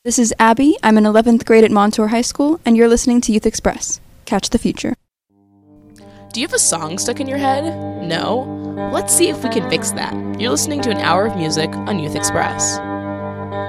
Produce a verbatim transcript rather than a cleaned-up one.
This is Abby. I'm in eleventh grade at Montour High School, and you're listening to Youth Express. Catch the future. Do you have a song stuck in your head? No? Let's see if we can fix that. You're listening to an hour of music on Youth Express.